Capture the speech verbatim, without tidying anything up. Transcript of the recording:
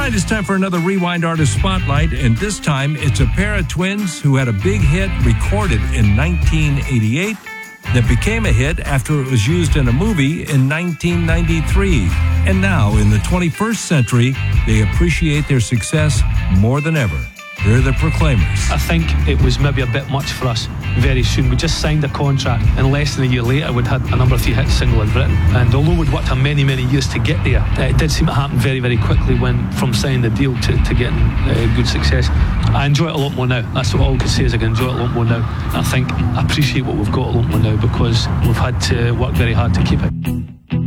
right, it's time for another Rewind Artist Spotlight, and this time it's a pair of twins who had a big hit recorded in nineteen eighty-eight that became a hit after it was used in a movie in nineteen ninety-three. And now, in the twenty-first century, they appreciate their success more than ever. They're the Proclaimers. I think it was maybe a bit much for us very soon. We just signed a contract, and less than a year later we'd had a number three hit single in Britain. And although we'd worked on many, many years to get there, it did seem to happen very, very quickly when from signing the deal to, to getting uh, good success. I enjoy it a lot more now. That's what all I can say is I can enjoy it a lot more now. I think I appreciate what we've got a lot more now because we've had to work very hard to keep it.